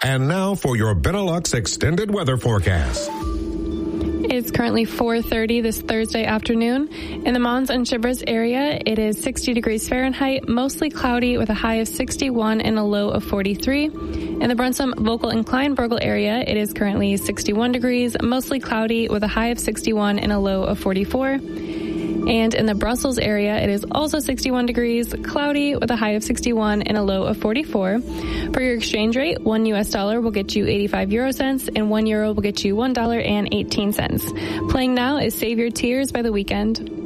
And now for your Benelux extended weather forecast. It's currently 4:30 this Thursday afternoon. In the Mons and Chivres area, it is 60 degrees Fahrenheit, mostly cloudy with a high of 61 and a low of 43. In the Brunsum, Vocal, and Kleinburgel area, it is currently 61 degrees, mostly cloudy with a high of 61 and a low of 44. And in the Brussels area, it is also 61 degrees, cloudy with a high of 61 and a low of 44. For your exchange rate, $1 US will get you 85 euro cents and €1 will get you $1.18. Playing now is Save Your Tears by The Weeknd.